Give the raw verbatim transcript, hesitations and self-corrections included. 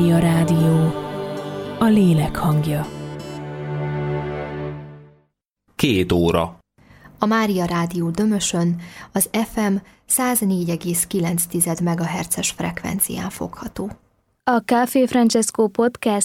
A rádió, a lélek hangja. Két óra. A Mária Rádió Dömösön az ef em száz négy egész kilenc megahertzes frekvencián fogható. A Café Francesco Podcast